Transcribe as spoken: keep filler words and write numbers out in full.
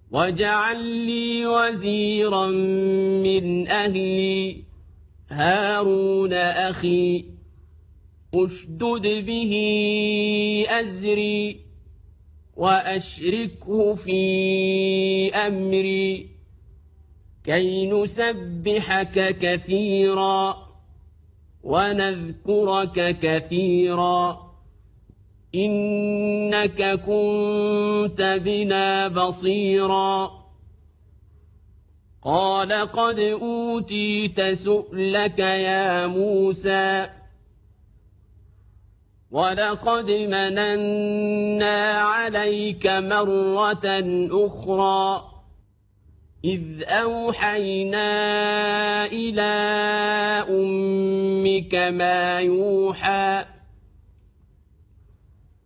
واجعل لي وزيرا من أهلي هارون أخي اشدد به أزري وأشركه في أمري كي نسبحك كثيرا ونذكرك كثيرا إنك كنت بنا بصيرا قال قد أوتيت سؤلك يا موسى ولقد مننا عليك مرة أخرى إذ أوحينا إلى أمك ما يوحى